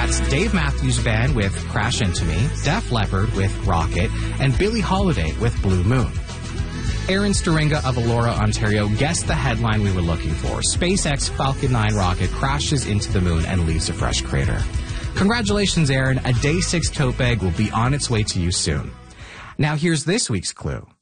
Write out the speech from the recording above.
That's Dave Matthews Band with Crash Into Me, Def Leppard with Rocket, and Billie Holiday with Blue Moon. Aaron Staringa of Elora, Ontario guessed the headline we were looking for. SpaceX Falcon 9 rocket crashes into the moon and leaves a fresh crater. Congratulations, Aaron. A Day 6 tote bag will be on its way to you soon. Now here's this week's clue.